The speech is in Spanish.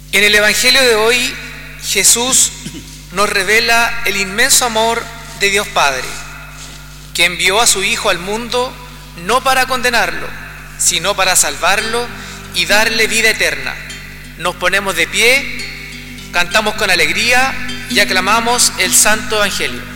En el Evangelio de hoy, Jesús nos revela el inmenso amor de Dios Padre, que envió a su Hijo al mundo no para condenarlo, sino para salvarlo y darle vida eterna. Nos ponemos de pie, cantamos con alegría y aclamamos el Santo Evangelio.